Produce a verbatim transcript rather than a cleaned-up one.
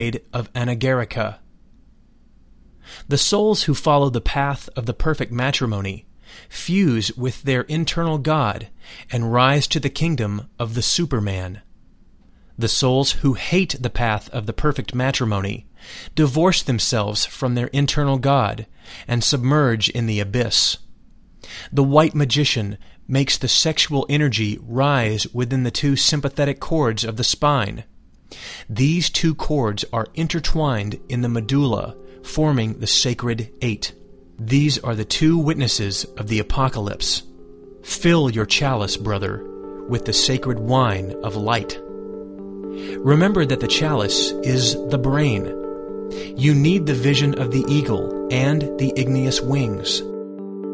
of Anagarika. The souls who follow the path of the perfect matrimony fuse with their internal God and rise to the kingdom of the Superman. The souls who hate the path of the perfect matrimony divorce themselves from their internal God and submerge in the abyss. The white magician makes the sexual energy rise within the two sympathetic cords of the spine. These two cords are intertwined in the medulla, forming the sacred eight. These are the two witnesses of the apocalypse. Fill your chalice, brother, with the sacred wine of light. Remember that the chalice is the brain. You need the vision of the eagle and the igneous wings.